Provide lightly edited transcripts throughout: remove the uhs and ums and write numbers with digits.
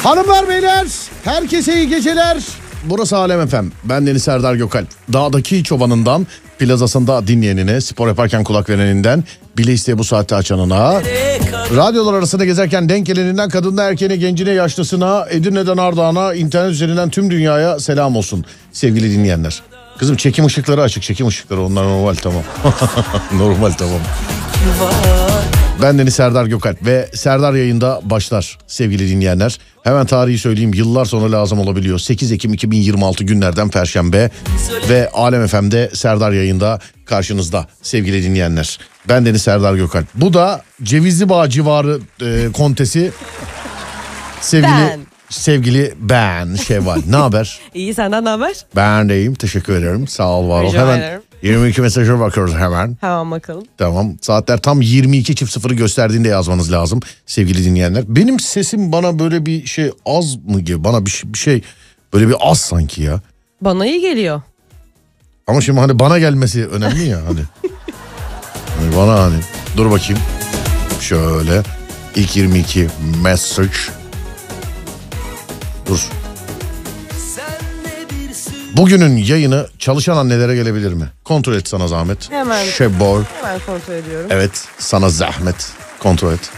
Hanımlar beyler, herkese iyi geceler. Burası Alem FM. Ben Deniz Serdar Gökalp. Dağdaki çobanından, plazasında dinleyenine, spor yaparken kulak vereninden, bile isteye bu saatte açanına, radyolar arasında gezerken denk geleninden, kadınına, erkeğine, gencine, yaşlısına, Edirne'den Ardahan'a, internet üzerinden tüm dünyaya selam olsun sevgili dinleyenler. Kızım çekim ışıkları açık, çekim ışıkları, onlar normal, tamam. Normal, tamam. Ben Deniz Serdar Gökalp ve Serdar yayında başlar sevgili dinleyenler. Hemen tarihi söyleyeyim, yıllar sonra lazım olabiliyor. 8 Ekim 2026 günlerden Perşembe ve Alem FM'de Serdar yayında karşınızda sevgili dinleyenler. Ben Deniz Serdar Gökalp. Bu da Cevizli Bağ civarı kontesi sevgili ben Şevval. Ne haber? İyi, senden ne haber? Ben de iyiyim, teşekkür ederim. Sağ ol, var ol. Rica Hemen ederim. 22 mesaja bakıyoruz hemen. Hemen bakalım. Tamam, saatler tam 22.00'ı gösterdiğinde yazmanız lazım sevgili dinleyenler. Benim sesim bana böyle bir şey az mı gibi, bana bir şey böyle bir az sanki ya. Bana iyi geliyor. Ama şimdi hani bana gelmesi önemli ya hani. Hani bana hani dur bakayım. Şöyle ilk 22 message. Dur. Bugünün yayını çalışan annelere gelebilir mi? Kontrol et sana zahmet. Hemen. Şebol. Hemen kontrol ediyorum. Evet, sana zahmet. Kontrol et.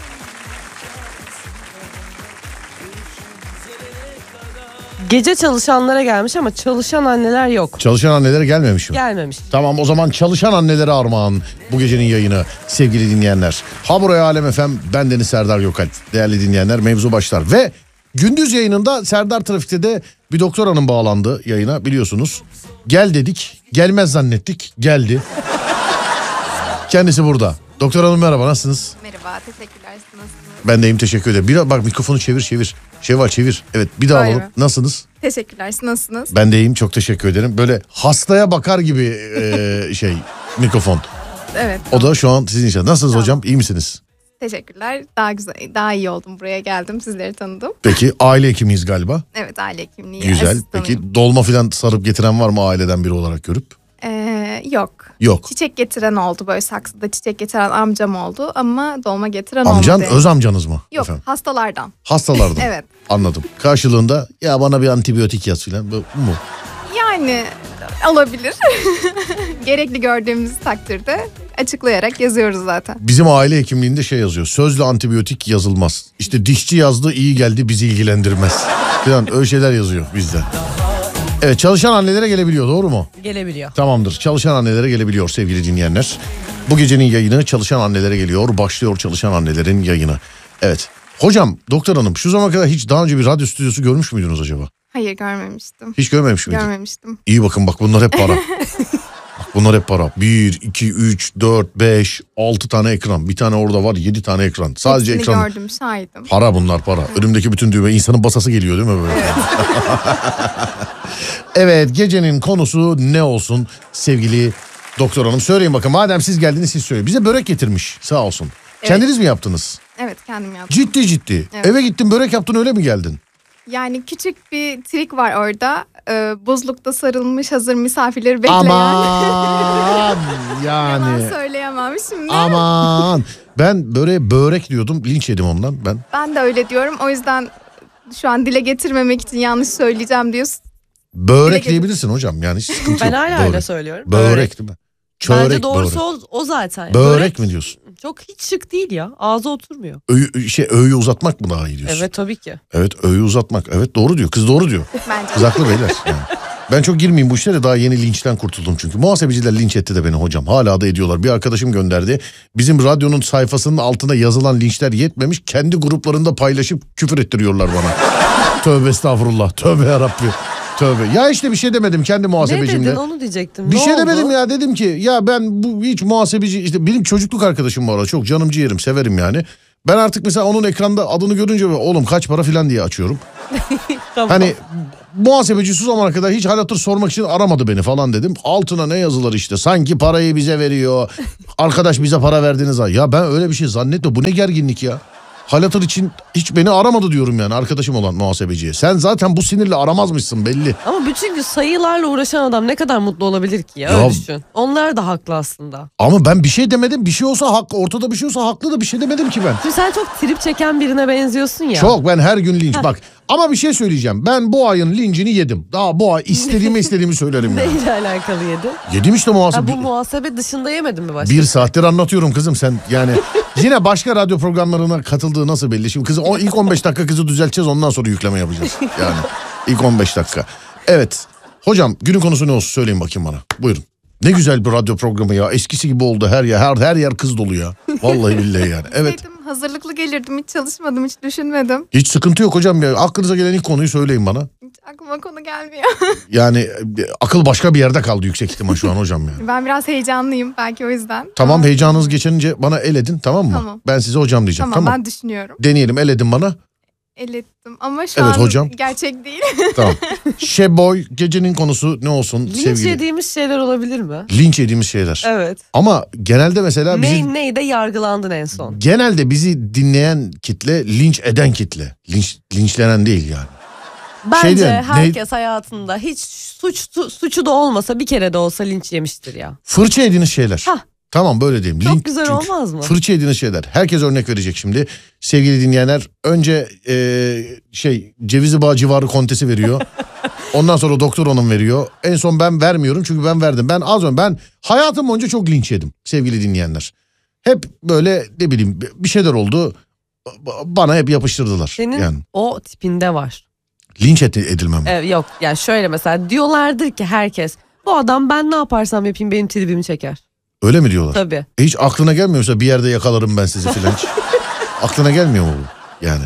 Gece çalışanlara gelmiş ama çalışan anneler yok. Çalışan annelere gelmemiş mi? Gelmemiş. Tamam, o zaman çalışan annelere armağan bu gecenin yayını sevgili dinleyenler. Ha buraya Alem FM, ben Deniz Serdar Gökalp. Değerli dinleyenler, mevzu başlar. Ve gündüz yayınında Serdar Trafik'te de bir doktor hanım bağlandı yayına, biliyorsunuz. Gel dedik, gelmez zannettik, geldi. Kendisi burada. Doktor hanım merhaba, nasılsınız? Merhaba, teşekkürler. Nasılsınız? Ben de iyiyim, teşekkür ederim. Bir bak, mikrofonu çevir. Şevval çevir. Evet, bir daha alalım. Nasılsınız? Teşekkürler. Nasılsınız? Ben de iyiyim, çok teşekkür ederim. Böyle hastaya bakar gibi mikrofon. Evet. O da şu an sizin için. Nasılsınız hocam? İyi misiniz? Teşekkürler. Daha güzel, daha iyi oldum. Buraya geldim. Sizleri tanıdım. Peki aile hekimiyiz galiba. Evet, aile hekimliği. Güzel. asistanıyım. Peki dolma filan sarıp getiren var mı aileden biri olarak görüp? Yok. Yok. Çiçek getiren oldu, böyle saksıda çiçek getiren amcam oldu ama dolma getiren Amcan olmadı. öz amcanız mı? Yok, Efendim? hastalardan. Hastalardan. Evet. Anladım. Karşılığında ya bana bir antibiyotik yaz filan, bu mu? Yani olabilir. Gerekli gördüğümüz takdirde açıklayarak yazıyoruz zaten. Bizim aile hekimliğinde şey yazıyor. Sözle antibiyotik yazılmaz. İşte dişçi yazdı, iyi geldi, bizi ilgilendirmez. Falan öyle şeyler yazıyor bizde. Evet, çalışan annelere gelebiliyor, doğru mu? Gelebiliyor. Tamamdır, çalışan annelere gelebiliyor sevgili dinleyenler. Bu gecenin yayını çalışan annelere geliyor. Başlıyor çalışan annelerin yayını. Evet. Hocam, doktor hanım, şu zamana kadar hiç daha önce bir radyo stüdyosu görmüş müydünüz acaba? Hayır, görmemiştim. Hiç görmemiş miydin? Görmemiştim. İyi bakın, bak bunlar hep para. Bak bunlar hep para. 1, 2, 3, 4, 5, 6 tane ekran. Bir tane orada var, 7 tane ekran. Sadece Hepsini ekran. gördüm, şahidim. Para bunlar, para. Önümdeki bütün düğme, insanın basası geliyor değil mi böyle? Evet. Evet, gecenin konusu ne olsun sevgili doktor hanım? Söyleyin bakın, madem siz geldiniz siz söyleyin. Bize börek getirmiş, sağ olsun. Evet. Kendiniz mi yaptınız? Evet, kendim yaptım. Ciddi. Evet. Eve gittin, börek yaptın, öyle mi geldin? Yani küçük bir trik var orada. Buzlukta sarılmış hazır misafirleri bekleyen. Aman yani. Yalan söyleyemem şimdi. Aman. Ben börek diyordum, linç yedim ondan ben. Ben de öyle diyorum. O yüzden şu an dile getirmemek için yanlış söyleyeceğim diyorsun. Börek diyebilirsin hocam, yani hiç sıkıntı Ben yok. hala öyle söylüyorum. Börek değil mi? Çörek, Bence doğrusu börek. o zaten. Börek mi diyorsun? Çok hiç şık değil ya. Ağza oturmuyor. Öğüyü uzatmak mı daha iyi diyorsun? Evet, tabii ki. Evet, öğüyü uzatmak. Evet, doğru diyor. Kız doğru diyor. Bence. Kız haklı beyler. Yani. Ben çok girmeyeyim bu işlere, daha yeni linçten kurtuldum çünkü. Muhasebeciler linç etti de beni hocam. Hala da ediyorlar. Bir arkadaşım gönderdi. Bizim radyonun sayfasının altına yazılan linçler yetmemiş. Kendi gruplarında paylaşıp küfür ettiriyorlar bana. Tövbe estağfurullah. Tövbe yarabbi. Tövbe. Ya işte bir şey demedim kendi muhasebecimde. Ne dedin, onu diyecektim. Bir Ne şey oldu? demedim ya, dedim ki ya ben bu hiç muhasebeci, işte benim çocukluk arkadaşım bu arada, çok canım ciğerim, severim yani. Ben artık mesela onun ekranda adını görünce oğlum kaç para filan diye açıyorum. Tamam. Hani muhasebeci şu zamana kadar hiç hal hatır sormak için aramadı beni falan dedim. Altına ne yazılar işte, sanki parayı bize veriyor. Arkadaş bize para verdiniz ha. Ya ben öyle bir şey zannetme, bu ne gerginlik ya. Hal hatır için hiç beni aramadı diyorum yani, arkadaşım olan muhasebeciye. Sen zaten bu sinirle aramazmışsın belli. Ama bütün gün sayılarla uğraşan adam ne kadar mutlu olabilir ki ya, Ya- öyle düşün. Onlar da haklı aslında. Ama ben bir şey demedim, bir şey olsa haklı, ortada bir şey olsa haklı da bir şey demedim ki ben. Şimdi sen çok trip çeken birine benziyorsun ya. Çok, ben her gün linç. Bak Ama bir şey söyleyeceğim. Ben bu ayın lincini yedim. Daha bu ay istediğimi söylerim yani. Neyle alakalı yedin? Yedim işte Ha, muhasebe. bu muhasebe dışında yemedin mi başka? Bir saattir anlatıyorum kızım sen yani. Yine başka radyo programlarına katıldığı nasıl belli. Şimdi kızı ilk 15 dakika kızı düzelteceğiz, ondan sonra yükleme yapacağız. Yani ilk 15 dakika. Evet. Hocam günün konusu ne olsun söyleyin bakayım bana. Buyurun. Ne güzel bir radyo programı ya. Eskisi gibi oldu her yer. Her yer kız dolu ya. Vallahi billahi yani. Evet. Dedim, hazırlıklı gelirdim, hiç çalışmadım, hiç düşünmedim. Hiç sıkıntı yok hocam ya. Aklınıza gelen ilk konuyu söyleyin bana. Hiç aklıma konu gelmiyor. Yani akıl başka bir yerde kaldı yüksek ihtimal şu an hocam yani. Ben biraz heyecanlıyım belki o yüzden. Tamam, heyecanınız geçince bana el edin, tamam mı? Tamam. Ben size hocam diyeceğim, Tamam, tamam. ben düşünüyorum. Deneyelim, el edin bana. Elettim ama şu Evet an hocam. gerçek değil. Tamam. Şeboy, gecenin konusu ne olsun Linç sevgili? yediğimiz şeyler olabilir mi? Linç yediğimiz şeyler. Evet. Ama genelde mesela bizi... Neyde yargılandın en son? Genelde bizi dinleyen kitle linç eden kitle. Linçlenen değil yani. Bence diyen, herkes hayatında hiç suçu da olmasa bir kere de olsa linç yemiştir ya. Fırça yediğiniz şeyler. Hah. Tamam, böyle diyeyim. Çok güzel olmaz mı? Fırça yediğiniz şeyler. Herkes örnek verecek şimdi. Sevgili dinleyenler, önce Cevizli Bağ civarı kontesi veriyor. Ondan sonra doktor hanım veriyor. En son ben vermiyorum çünkü ben verdim. Ben hayatım boyunca çok linç yedim sevgili dinleyenler. Hep böyle ne bileyim bir şeyler oldu. Bana hep yapıştırdılar. Senin yani. o tipinde var. Linç edilmem. Yok yani şöyle mesela diyorlardır ki herkes bu adam ben ne yaparsam yapayım benim tribimi çeker. Öyle mi diyorlar? Tabii. Hiç aklına gelmiyorsa bir yerde yakalarım ben sizi filan. Hiç aklına gelmiyor mu bu? Yani.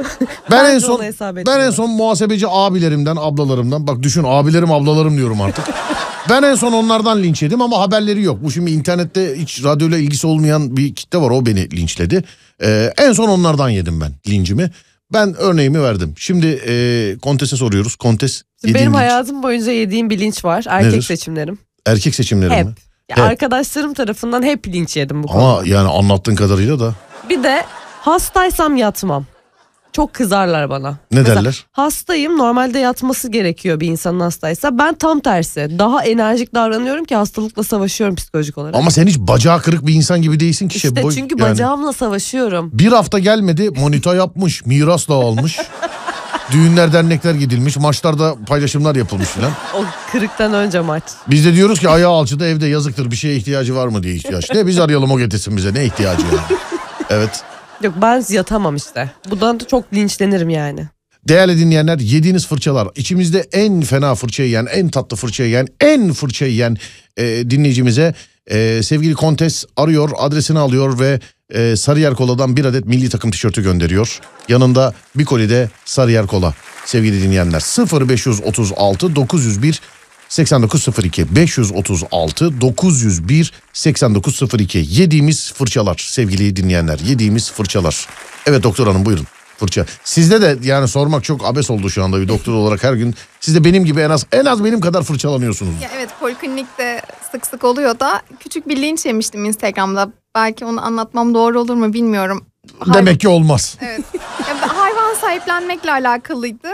Ben en son muhasebeci abilerimden, ablalarımdan, bak düşün, abilerim ablalarım diyorum artık. Ben en son onlardan linç yedim ama haberleri yok. Bu şimdi internette hiç radyoyla ilgisi olmayan bir kitle var, o beni linçledi. En son onlardan yedim ben lincimi. Ben örneğimi verdim. Şimdi Kontes'e soruyoruz. Kontes, benim hayatım boyunca yediğim bir linç var. Erkek Nedir? seçimlerim. Erkek seçimleri Hep. mi? Ya Hep. arkadaşlarım tarafından hep linç yedim bu konuda. Ama yani anlattığın kadarıyla da. Bir de hastaysam yatmam. Çok kızarlar bana. Ne Mesela derler? hastayım, normalde yatması gerekiyor bir insanın hastaysa. Ben tam tersi. Daha enerjik davranıyorum ki hastalıkla savaşıyorum psikolojik olarak. Ama sen hiç bacağı kırık bir insan gibi değilsin ki. İşte çünkü yani. bacağımla savaşıyorum. Bir hafta gelmedi, monita yapmış, miras dağılmış. Düğünler, dernekler gidilmiş, maçlarda paylaşımlar yapılmış filan. O kırıktan önce maç. Biz de diyoruz ki ayağı alçıda, evde yazıktır, bir şeye ihtiyacı var mı diye ihtiyaç. Ne, biz arayalım o getirsin bize, ne ihtiyacı yani. Evet. Yok ben yatamam işte. Bundan da çok linçlenirim yani. Değerli dinleyenler, yediğiniz fırçalar, içimizde en fena fırçayı yiyen, en tatlı fırçayı yiyen, en fırçayı yiyen dinleyicimize sevgili Kontes arıyor, adresini alıyor ve Sarıyer Kola'dan bir adet milli takım tişörtü gönderiyor. Yanında bir koli de Sarıyer Kola sevgili dinleyenler. 0536 901 8902 536 901 8902 yediğimiz fırçalar sevgili dinleyenler, yediğimiz fırçalar. Evet doktor hanım, buyurun. Fırça. Sizde de yani sormak çok abes oldu şu anda bir doktor olarak, her gün siz de benim gibi en az benim kadar fırçalanıyorsunuz. Ya evet, poliklinikte sık sık oluyor da küçük bir linç yemiştim Instagram'da. Belki onu anlatmam doğru olur mu bilmiyorum. Demek ki olmaz. Evet. Ya, hayvan sahiplenmekle alakalıydı.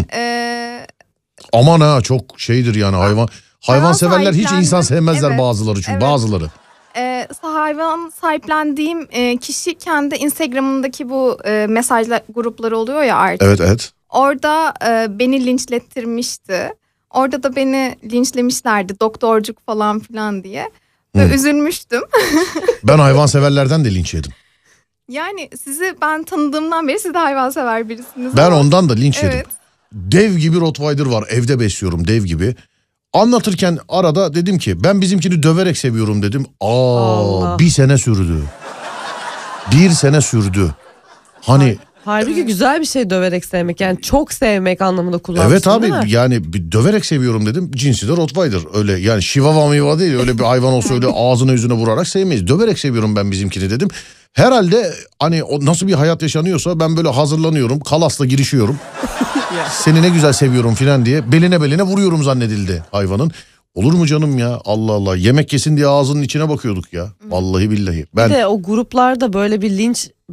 Aman ha, çok şeydir yani hayvan severler hiç sahiplendim. insan sevmezler, Evet, bazıları çünkü evet. bazıları. Hayvan sahiplendiğim kişi kendi Instagram'ındaki bu mesajla grupları oluyor ya artık. Evet. Orada beni linçlettirmişti. Orada da beni linçlemişlerdi, doktorcuk falan filan diye. Ve üzülmüştüm. Ben hayvan severlerden de linç yedim. Yani sizi ben tanıdığımdan beri siz de hayvansever birisiniz. Ben ama... ondan da linç yedim. Evet. Dev gibi Rottweiler var, evde besliyorum, dev gibi. Anlatırken arada dedim ki ben bizimkini döverek seviyorum dedim. Allah. Bir sene sürdü. Bir sene sürdü. Hani Halbuki güzel bir şey döverek sevmek, yani çok sevmek anlamında kullanmışsın. evet abi, değil mi? yani bir döverek seviyorum dedim. Cinsi de Rottweiler, öyle yani şivava değil, öyle bir hayvan olsa öyle ağzına yüzüne vurarak sevmeyiz. Döverek seviyorum ben bizimkini dedim. Herhalde hani o nasıl bir hayat yaşanıyorsa ben böyle hazırlanıyorum, kalasla girişiyorum. Seni ne güzel seviyorum filan diye beline vuruyorum zannedildi hayvanın. Olur mu canım ya, Allah Allah, yemek yesin diye ağzının içine bakıyorduk ya. Vallahi billahi. Bir de o gruplarda böyle bir linç